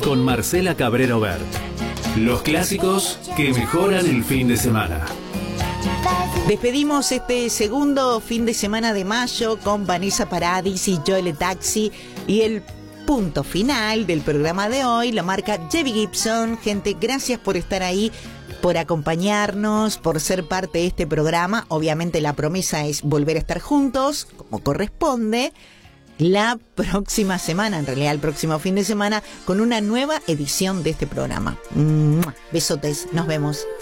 con Marcela Cabrero Bert. Los clásicos que mejoran el fin de semana. Despedimos este segundo fin de semana de mayo con Vanessa Paradis y Joel Taxi, y el punto final del programa de hoy lo marca Debbie Gibson. Gente, gracias por estar ahí, por acompañarnos, por ser parte de este programa. Obviamente la promesa es volver a estar juntos, como corresponde, la próxima semana, en realidad el próximo fin de semana, con una nueva edición de este programa. Besotes, nos vemos.